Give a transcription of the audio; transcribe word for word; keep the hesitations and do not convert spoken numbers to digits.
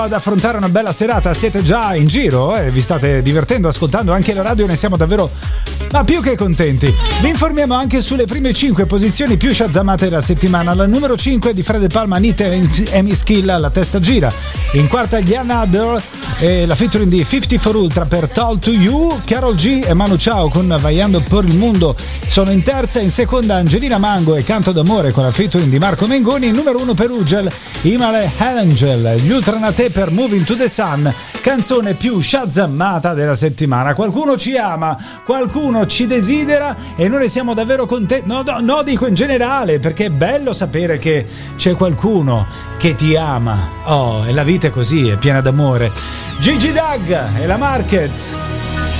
ad affrontare una bella serata. Siete già in giro e eh? vi state divertendo ascoltando anche la radio, ne siamo davvero ma più che contenti. Vi informiamo anche sulle prime cinque posizioni più shazzamate della settimana. La numero cinque di Fred Palma, Anita e Miss Kill, La testa gira. In quarta gli Another e la featuring di cinquantaquattro Ultra per Told to You. Karol G e Manu Chao con Vaiando per il Mundo sono in terza. In seconda Angelina Mango e Canto d'amore con la featuring di Marco Mengoni. Il numero uno per Ugel, Imale Angel, gli Ultranate per Moving to the Sun, canzone più shazzamata della settimana. Qualcuno ci ama, qualcuno ci desidera e noi ne siamo davvero contenti. No, no, no, dico in generale, perché è bello sapere che c'è qualcuno che ti ama. Oh, e la vita è così, è piena d'amore. Gigi Dag e la Marquez.